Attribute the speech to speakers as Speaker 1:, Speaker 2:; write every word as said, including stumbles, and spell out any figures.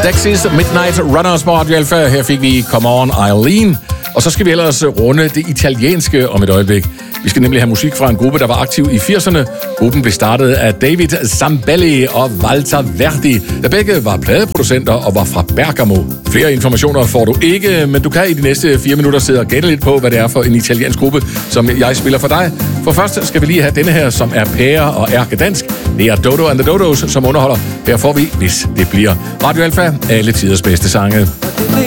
Speaker 1: Dexys Midnight Runners på Radio Alpha. Her fik vi Come On Eileen. Og så skal vi ellers runde det italienske om et øjeblik. Vi skal nemlig have musik fra en gruppe, der var aktiv i firserne. Gruppen blev startet af David Zambelli og Walter Verdi, der begge var pladeproducenter og var fra Bergamo. Flere informationer får du ikke, men du kan i de næste fire minutter sidde og gætte lidt på, hvad det er for en italiensk gruppe, som jeg spiller for dig. For først skal vi lige have denne her, som er pære og ærkedansk. Det er Dodo and the Dodos, som underholder. Her får vi, hvis det bliver Radio Alpha, alle tiders bedste sange.